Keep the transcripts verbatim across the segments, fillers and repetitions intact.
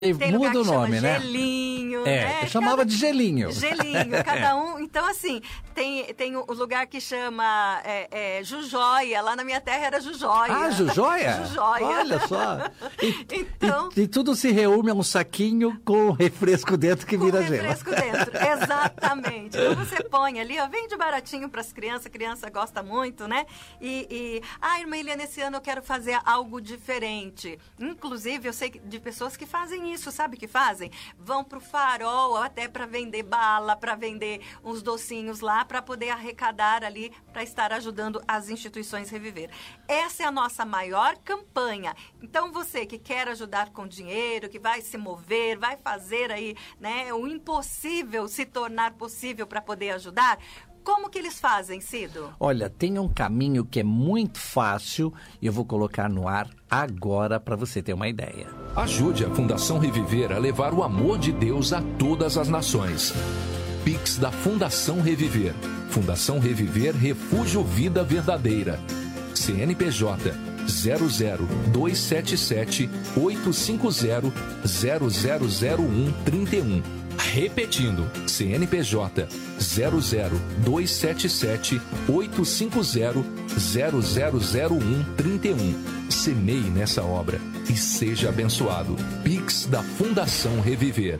Tem muda o chama nome, né? Gelinho, É, né? eu chamava cada... de gelinho. Gelinho, cada um. Então, assim, tem, tem o lugar que chama é, é, Jujóia. Lá na minha terra era Jujóia. Ah, Jujóia? Jujóia. Olha só. E, então, e, e tudo se reúne a um saquinho com refresco dentro que vira gelo. refresco dentro, exatamente. Então você põe ali, ó, vende baratinho para as crianças, a criança gosta muito, né? E, e, ah, irmã Eliana, esse ano eu quero fazer algo diferente. Inclusive, eu sei de pessoas que fazem isso, sabe o que fazem? Vão pro Farol até para vender bala, para vender uns docinhos lá, para poder arrecadar ali, para estar ajudando as instituições Reviver. Essa é a nossa maior campanha. Então, você que quer ajudar com dinheiro, que vai se mover, vai fazer aí, né, o impossível se tornar possível para poder ajudar, como que eles fazem, Cido? Olha, tem um caminho que é muito fácil e eu vou colocar no ar agora para você ter uma ideia. Ajude a Fundação Reviver a levar o amor de Deus a todas as nações. Pix da Fundação Reviver. Fundação Reviver Refúgio Vida Verdadeira. C N P J zero zero dois sete sete oito cinco zero zero zero zero um três um. Repetindo, C N P J zero zero dois sete sete oito cinco zero zero zero zero um três um. Semeie nessa obra e seja abençoado. Pix da Fundação Reviver.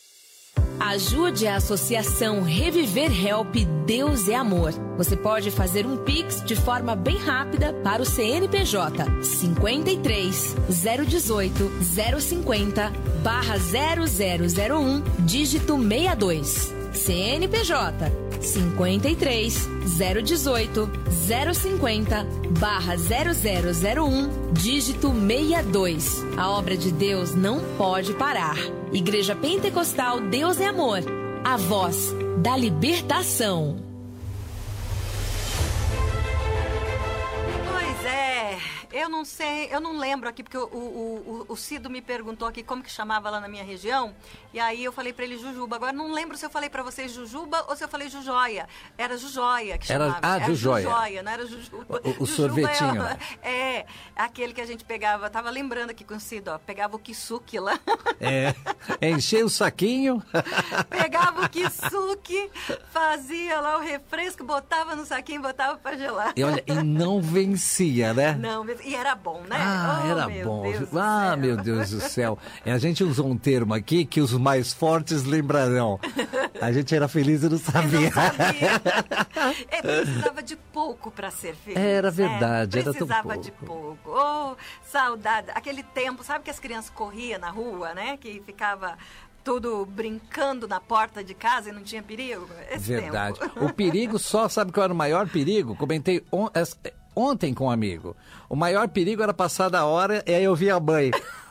Ajude a Associação Reviver Help Deus é Amor. Você pode fazer um Pix de forma bem rápida para o C N P J cinquenta e três, zero dezoito, zero cinquenta, barra zero zero zero um, dígito sessenta e dois. C N P J cinquenta e três, zero dezoito, zero cinquenta, barra zero zero zero um, dígito sessenta e dois. A obra de Deus não pode parar. Igreja Pentecostal Deus é Amor, a voz da libertação. Pois é, eu não sei, eu não lembro aqui, porque o, o, o, o Cido me perguntou aqui como que chamava lá na minha região, e aí eu falei pra ele Jujuba. Agora não lembro se eu falei pra vocês Jujuba ou se eu falei Jujóia. Era Jujóia que Era, chamava. ah, era Jujóia. Jujóia, não era Jujuba. O, o Jujuba sorvetinho. É, é, aquele que a gente pegava, tava lembrando aqui com o Cido, ó, pegava o kisuke lá. É, enchei o saquinho. Pegava o kisuke, fazia lá o refresco, botava no saquinho, botava pra gelar. E olha, e não vencia, né? Não, e era bom, né? Ah, Oh, era meu bom. Deus do Ah, céu. meu Deus do céu. E a gente usou um termo aqui que os mais fortes lembrarão. A gente era feliz e não Eu sabia. não sabia. É, precisava de pouco para ser feliz. Era verdade, né? era tão Precisava de pouco. pouco. Oh, saudade. Aquele tempo, sabe que as crianças corriam na rua, né? Que ficava tudo brincando na porta de casa e não tinha perigo? Esse Verdade. tempo. O perigo só, sabe qual era o maior perigo? Comentei on, es- ontem com um amigo. O maior perigo era passar da hora e aí eu vi a mãe.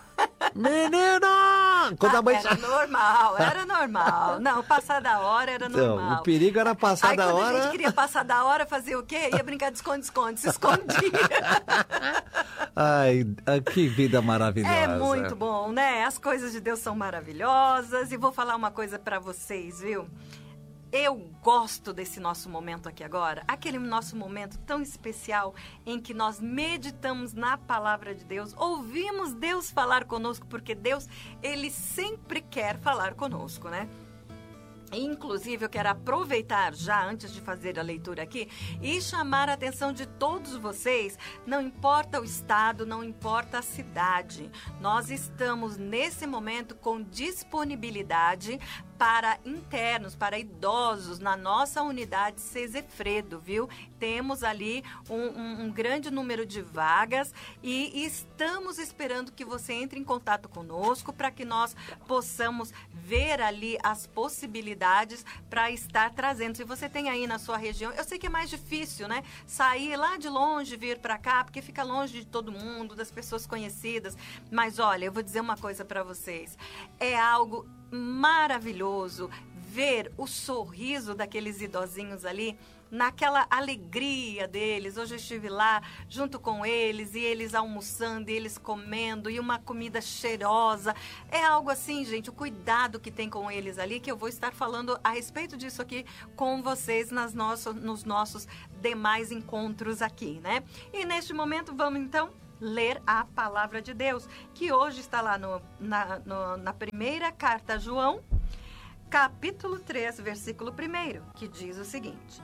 Menina! Quando Ah, a mãe... era normal, era normal. Não, passar da hora era Então, normal. o perigo era passar Aí, da quando hora... a gente queria passar da hora, fazer o quê? Ia brincar de esconde-esconde, se escondia. Ai, que vida maravilhosa. É muito bom, né? As coisas de Deus são maravilhosas. E vou falar uma coisa pra vocês, viu? Eu gosto desse nosso momento aqui agora, aquele nosso momento tão especial em que nós meditamos na palavra de Deus, ouvimos Deus falar conosco, porque Deus, Ele sempre quer falar conosco, né? Inclusive, eu quero aproveitar já, antes de fazer a leitura aqui, e chamar a atenção de todos vocês, não importa o estado, não importa a cidade, nós estamos nesse momento com disponibilidade para internos, para idosos, na nossa unidade Cesefredo, viu? Temos ali um, um, um grande número de vagas e estamos esperando que você entre em contato conosco para que nós possamos ver ali as possibilidades para estar trazendo. Se você tem aí na sua região, eu sei que é mais difícil, né? Sair lá de longe, vir para cá, porque fica longe de todo mundo, das pessoas conhecidas. Mas olha, eu vou dizer uma coisa para vocês. É algo maravilhoso ver o sorriso daqueles idosinhos ali, naquela alegria deles. Hoje eu estive lá junto com eles, e eles almoçando, e eles comendo, e uma comida cheirosa. É algo assim, gente, o cuidado que tem com eles ali, que eu vou estar falando a respeito disso aqui com vocês nas nosso, nos nossos demais encontros aqui, né? E neste momento, vamos então ler a palavra de Deus, que hoje está lá no, na, no, na primeira carta a João, capítulo três, versículo um, que diz o seguinte: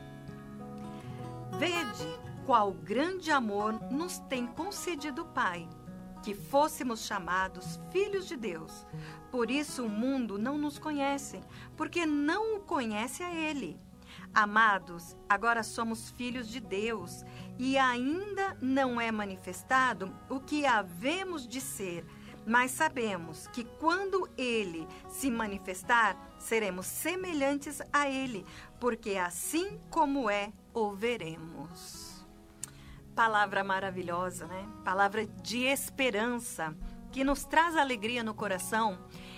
Vede qual grande amor nos tem concedido o Pai, que fôssemos chamados filhos de Deus. Por isso o mundo não nos conhece, porque não o conhece a Ele. Amados, agora somos filhos de Deus, e ainda não é manifestado o que havemos de ser, mas sabemos que quando Ele se manifestar, seremos semelhantes a Ele, porque assim como é, o veremos. Palavra maravilhosa, né? Palavra de esperança, que nos traz alegria no coração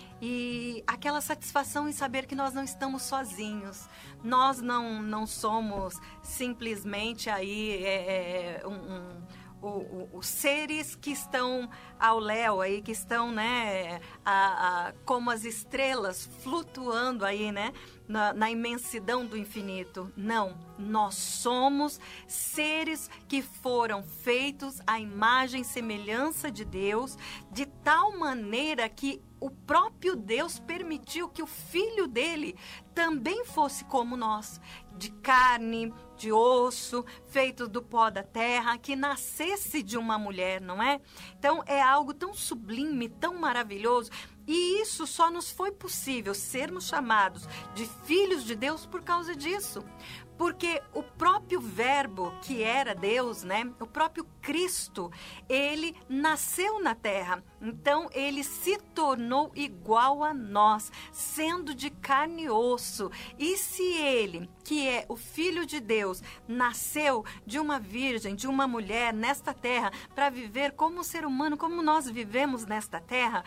e aquela satisfação em saber que nós não estamos sozinhos. Nós não, não somos simplesmente aí é, é, um, um, o, o, os seres que estão ao léu aí, que estão, né, a, a, como as estrelas flutuando aí, né, na, na imensidão do infinito. Não, nós somos seres que foram feitos à imagem e semelhança de Deus, de tal maneira que o próprio Deus permitiu que o Filho dele também fosse como nós, de carne, de osso, feito do pó da terra, que nascesse de uma mulher, não é? Então, é algo tão sublime, tão maravilhoso. E isso só nos foi possível sermos chamados de filhos de Deus por causa disso. Porque o próprio Verbo, que era Deus, né? O próprio Cristo, ele nasceu na terra. Então, ele se tornou igual a nós, sendo de carne e osso. E se ele, que é o Filho de Deus, nasceu de uma virgem, de uma mulher nesta terra, para viver como ser humano, como nós vivemos nesta terra,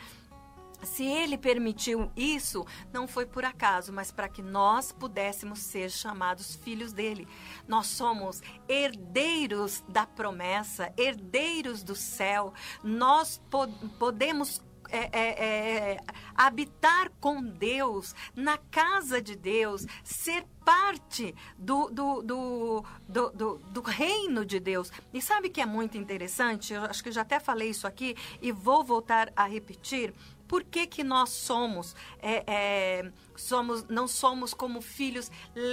se ele permitiu isso, não foi por acaso, mas para que nós pudéssemos ser chamados filhos dele. Nós somos herdeiros da promessa, herdeiros do céu. Nós po- podemos É, é, é, habitar com Deus, na casa de Deus, ser parte do, do, do, do, do, do reino de Deus. E sabe que é muito interessante? Eu acho que já até falei isso aqui e vou voltar a repetir. Por que que nós somos, é, é, somos, não somos como filhos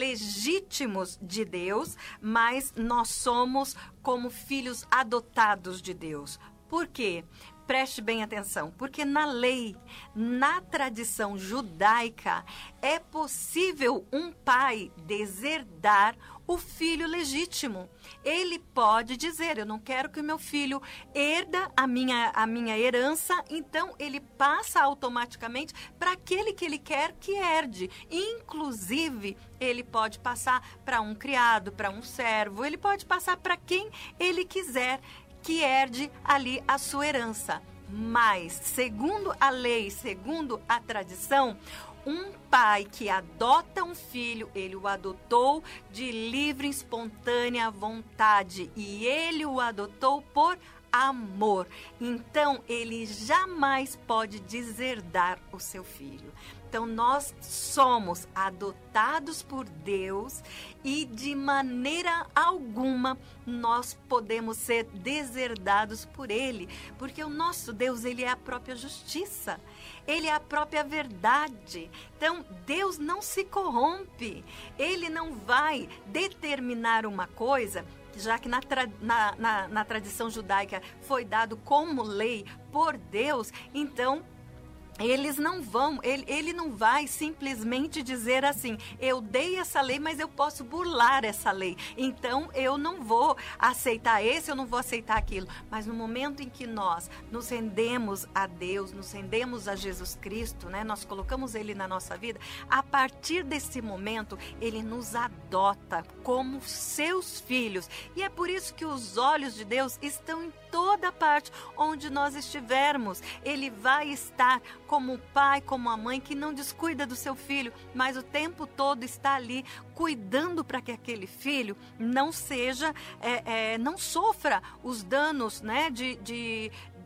legítimos de Deus, mas nós somos como filhos adotados de Deus? Por quê? Preste bem atenção, porque na lei, na tradição judaica, é possível um pai deserdar o filho legítimo. Ele pode dizer, eu não quero que o meu filho herda a minha, a minha herança, então ele passa automaticamente para aquele que ele quer que herde. Inclusive, ele pode passar para um criado, para um servo, ele pode passar para quem ele quiser que herde ali a sua herança. Mas, segundo a lei, segundo a tradição, um pai que adota um filho, ele o adotou de livre e espontânea vontade. E ele o adotou por amor. Então, ele jamais pode deserdar o seu filho. Então, nós somos adotados por Deus e de maneira alguma nós podemos ser deserdados por Ele, porque o nosso Deus, Ele é a própria justiça, Ele é a própria verdade. Então, Deus não se corrompe, Ele não vai determinar uma coisa, já que na, tra- na, na, na tradição judaica foi dado como lei por Deus, então eles não vão, ele, ele não vai simplesmente dizer assim, eu dei essa lei, mas eu posso burlar essa lei, então eu não vou aceitar esse, eu não vou aceitar aquilo. Mas no momento em que nós nos rendemos a Deus, nos rendemos a Jesus Cristo, né, nós colocamos Ele na nossa vida, a partir desse momento, Ele nos adota como seus filhos. E é por isso que os olhos de Deus estão em toda parte onde nós estivermos. Ele vai estar como o pai, como a mãe que não descuida do seu filho, mas o tempo todo está ali cuidando para que aquele filho não seja, é, é, não sofra os danos, né, de, de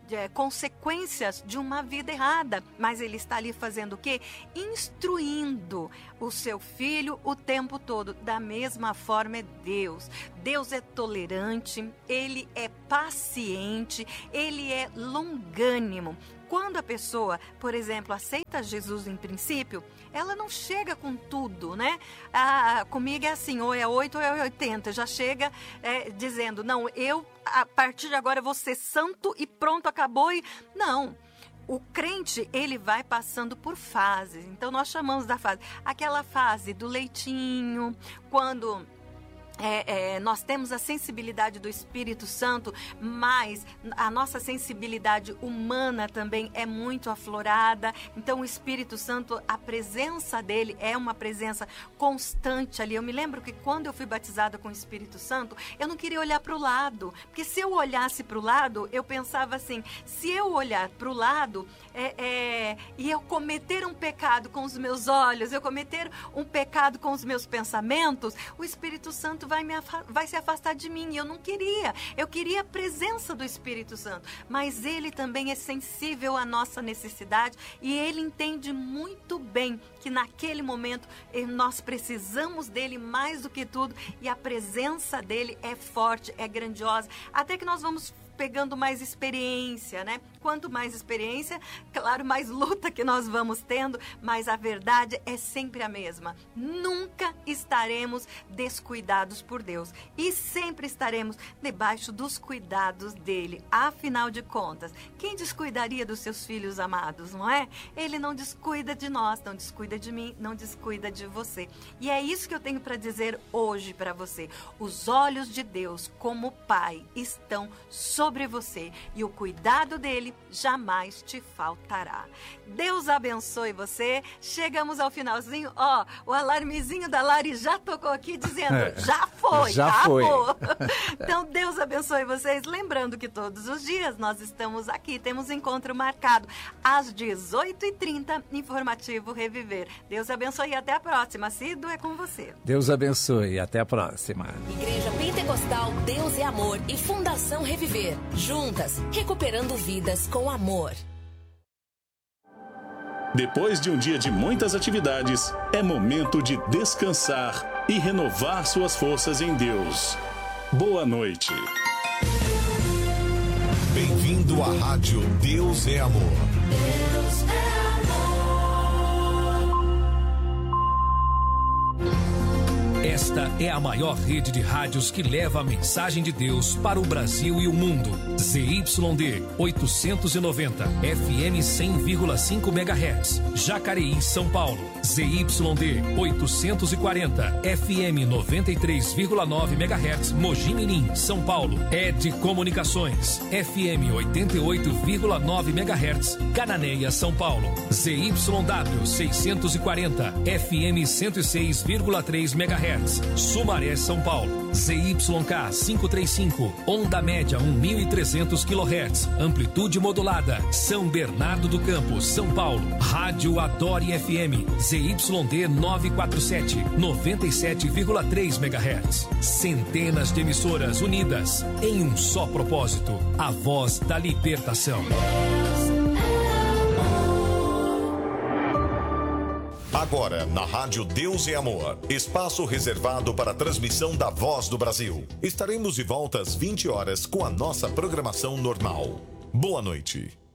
é, consequências de uma vida errada. Mas ele está ali fazendo o quê? Instruindo o seu filho o tempo todo. Da mesma forma é Deus. Deus é tolerante, ele é paciente, ele é longânimo. Quando a pessoa, por exemplo, aceita Jesus em princípio, ela não chega com tudo, né? Ah, comigo é assim, ou é oito ou é oitenta. Já chega é, dizendo, não, eu a partir de agora vou ser santo e pronto, acabou. E... Não. O crente, ele vai passando por fases. Então, nós chamamos da fase, aquela fase do leitinho, quando... É, é, nós temos a sensibilidade do Espírito Santo, mas a nossa sensibilidade humana também é muito aflorada. Então o Espírito Santo, a presença dele é uma presença constante ali. Eu me lembro que quando eu fui batizada com o Espírito Santo, eu não queria olhar para o lado, porque se eu olhasse para o lado, eu pensava assim, se eu olhar para o lado é, é, e eu cometer um pecado com os meus olhos, eu cometer um pecado com os meus pensamentos, o Espírito Santo Vai, me vai se afastar de mim. E eu não queria. Eu queria a presença do Espírito Santo. Mas ele também é sensível à nossa necessidade e ele entende muito bem que naquele momento nós precisamos dele mais do que tudo e a presença dele é forte, é grandiosa. Até que nós vamos pegando mais experiência, né? Quanto mais experiência, claro, mais luta que nós vamos tendo, mas a verdade é sempre a mesma. Nunca estaremos descuidados por Deus e sempre estaremos debaixo dos cuidados dele. Afinal de contas, quem descuidaria dos seus filhos amados, não é? Ele não descuida de nós, não descuida de mim, não descuida de você. E é isso que eu tenho para dizer hoje para você. Os olhos de Deus, como Pai, estão sobre sobre você e o cuidado dele jamais te faltará. Deus abençoe você. Chegamos ao finalzinho. Ó, o alarmezinho da Lari já tocou aqui dizendo, já foi, já acabou. Foi. Então, Deus abençoe vocês. Lembrando que todos os dias nós estamos aqui, temos encontro marcado às dezoito e trinta, informativo Reviver. Deus abençoe e até a próxima. Cido, é com você. Deus abençoe e até a próxima. Igreja Pentecostal Deus é Amor e Fundação Reviver. Juntas, recuperando vidas com amor. Depois de um dia de muitas atividades, é momento de descansar e renovar suas forças em Deus. Boa noite. Bem-vindo à Rádio Deus é Amor. Deus é amor. Esta é a maior rede de rádios que leva a mensagem de Deus para o Brasil e o mundo. Z Y D oitocentos e noventa, F M cem vírgula cinco megahertz, Jacareí, São Paulo. Z Y D oitocentos e quarenta, F M noventa e três vírgula nove megahertz, Mogi Mirim, São Paulo. E D Comunicações, F M oitenta e oito vírgula nove megahertz, Cananéia, São Paulo. Z Y W seiscentos e quarenta, F M cento e seis vírgula três megahertz, Sumaré, São Paulo. Z Y K quinhentos e trinta e cinco, onda média mil e trezentos quilohertz, amplitude modulada, São Bernardo do Campo, São Paulo. Rádio Adore F M, Z Y D novecentos e quarenta e sete, noventa e sete vírgula três megahertz. Centenas de emissoras unidas em um só propósito, a voz da libertação. Agora, na Rádio Deus é Amor, espaço reservado para a transmissão da Voz do Brasil. Estaremos de volta às vinte horas com a nossa programação normal. Boa noite.